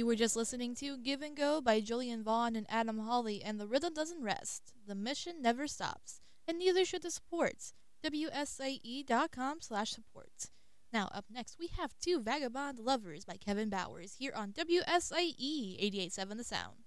You were just listening to Give and Go by Julian Vaughn and Adam Hawley, and the rhythm doesn't rest. The mission never stops, and neither should the supports. WSIE.com/support. Now, up next, we have Two Vagabond Lovers by Kevin Bowers here on WSIE 88.7 The Sound.